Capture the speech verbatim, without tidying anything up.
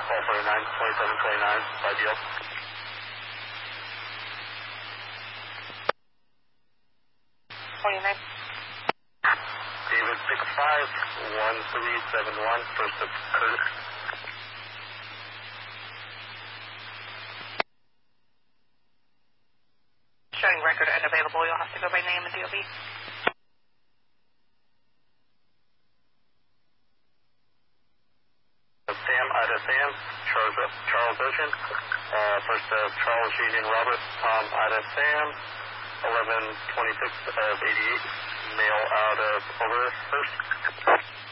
twelve forty-nine, twenty-seven twenty-nine, by deal. twenty-nine. David six five, one three seven one, first of Curtis. Showing record unavailable. You'll have to go by name and D O B. Sam, Ida Sam, Charles, Charles Ocean, uh, first of Charles Union Robert, Tom, Ida Sam, eleven twenty-six of eighty-eight, mail out of over first.